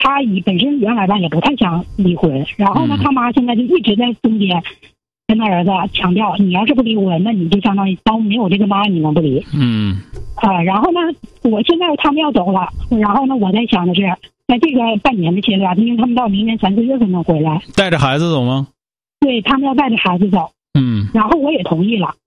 他本身原来吧也不太想离婚，然后呢，他妈现在就一直在中间跟他儿子强调，你要是不离婚，那你就相当于当没有这个妈，你能不离？然后呢，我现在他们要走了，然后呢，我在想的是，在这个半年的阶段，因为他们到明年3、4月份能回来， 带着孩子走吗？ 对，他们要带着孩子走。然后我也同意了。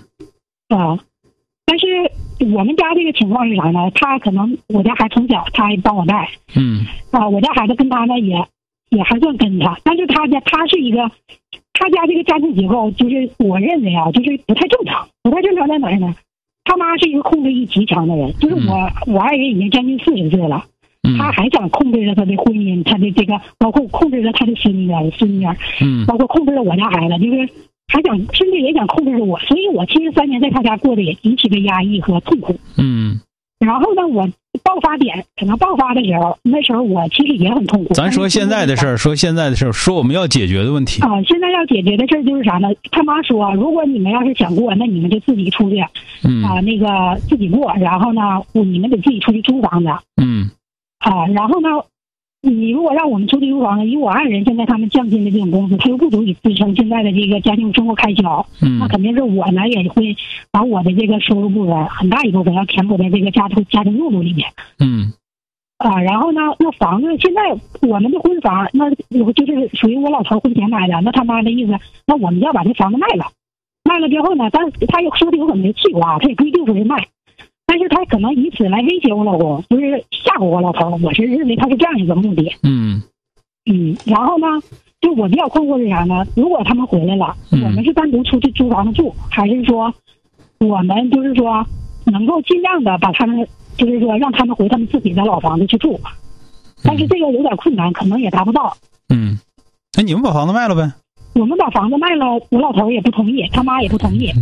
但是我们家这个情况是啥呢？他可能我家孩子从小他帮我带。我家孩子跟他呢也还算跟他，但是他是一个，他家这个家庭结构就是我认为啊，就是不太正常。不太正常在哪儿呢？他妈是一个控制欲极强的人，就是我爱人已经将近40岁了，他还想控制着他的婚姻，他的这个包括控制着他的孙女，包括控制着我家孩子，就是还想甚至也想控制着我，所以我73年在他家过得也极其的压抑和痛苦。然后呢，我可能爆发的时候，那时候我其实也很痛苦。 咱说现在的事儿，说我们要解决的问题现在要解决的事儿就是啥呢？他妈说，如果你们要是想过，那你们就自己出去那个自己过，然后呢，你们得自己出去租房子。然后呢，你如果让我们出去租房子，以我爱人现在他们降薪的这种工资，他又不足以支撑现在的这个家庭生活开销。那肯定是我呢也会把我的这个收入部分很大一部分要填补在这个家庭用度里面。然后呢，那房子现在我们的婚房，那就是属于我老头婚前买的。那他妈的意思，那我们要把这房子卖了，卖了之后呢，但是他又说的有很没气话，他也不一定说是卖。但是他可能以此来威胁我老公，就是吓唬我老头。我是认为他是这样一个目的。然后呢，就我比较困惑是啥呢？如果他们回来了，我们是单独出去租房子住，还是说我们就是说能够尽量的把他们，就是说让他们回他们自己的老房子去住？但是这个有点困难，可能也达不到。 那你们把房子卖了呗？ 我们把房子卖了，我老头也不同意，他妈也不同意。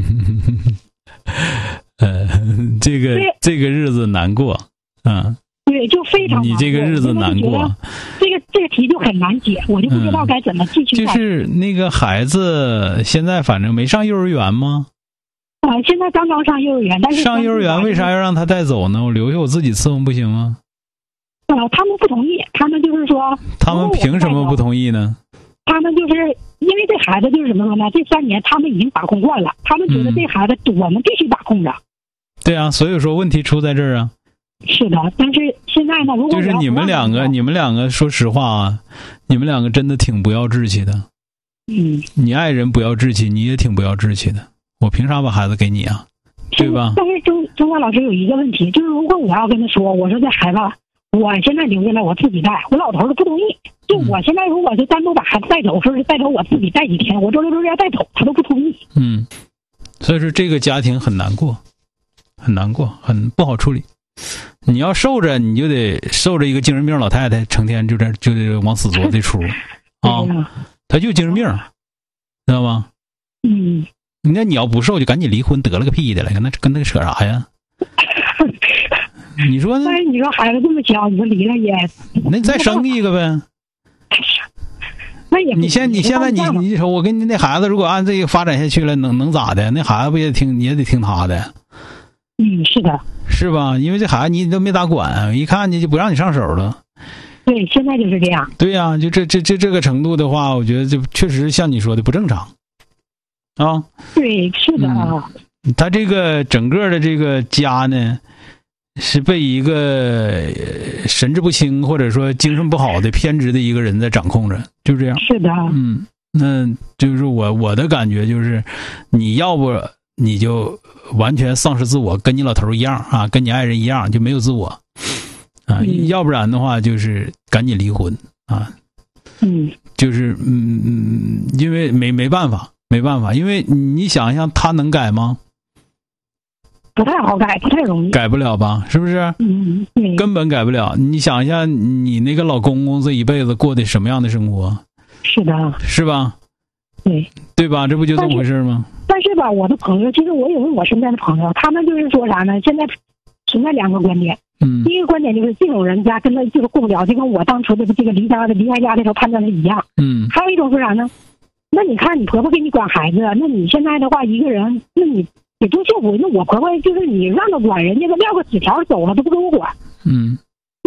这个日子难过。 对，就非常难过。 你这个日子难过， 这个题就很难解，我就不知道该怎么继续。 就是那个孩子现在反正没上幼儿园吗？ 现在刚刚上幼儿园，但是上幼儿园为啥要让他带走呢？我留下我自己伺候不行吗？ 他们不同意，他们就是说， 他们凭什么不同意呢？ 他们就是因为这孩子就是什么说呢？这3年他们已经把控惯了，他们觉得这孩子我们必须把控着。 对啊，所以说问题出在这儿啊。 是的，但是现在呢，如果就是你们两个，说实话啊，你们两个真的挺不要志气的。你爱人不要志气，你也挺不要志气的。我凭啥把孩子给你啊？对吧？ 但是中华老师有一个问题，就是如果我要跟他说，我说这孩子我现在留下来我自己带，我老头儿不同意。就我现在如果就单独把孩子带走，说是带走我自己带几天，我周六周日要带走，他都不同意。 所以说这个家庭很难过，很难过，很不好处理。你要受着，你就得受着一个精神病老太太，成天就得往死作这出啊！他就精神病，知道吗？那你要不受，就赶紧离婚得了个屁的了，跟那个扯啥呀？你说呢？ 但是你说孩子这么小，你说离了也， 那你再生一个呗。 那也你现在你说我跟你那孩子，如果按这个发展下去了，能咋的？那孩子不也得听他的？ 是的， 是吧？因为这孩子你都没咋管，一看你就不让你上手了。 对，现在就是这样。 对呀，就这个程度的话，我觉得就确实像你说的不正常啊。 对，是的啊。 他这个整个的这个家呢，是被一个神志不清或者说精神不好的偏执的一个人在掌控着，就这样。 是的。 那就是我的感觉就是，你要不你就完全丧失自我，跟你老头一样啊，跟你爱人一样，就没有自我啊。要不然的话，就是赶紧离婚啊。就是因为没办法，因为你想一想，他能改吗？ 不太好改，不太容易， 改不了吧？是不是？根本改不了。你想一下，你那个老公公这一辈子过的什么样的生活？ 是的，是吧？对吧？这不就这么回事吗？ 但是吧，我的朋友，其实我也问我身边的朋友，他们就是说啥呢？现在存在2个观点。第一个观点就是这种人家跟他就是过不了，就跟我当初的这个离开家的时候判断的一样。还有一种是啥呢？那你看你婆婆给你管孩子，那你现在的话一个人，那你也多幸福。那我婆婆就是你让她管，人家都撂个纸条走了，都不跟我管。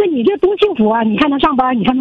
那你这多幸福啊！你还能上班，你还能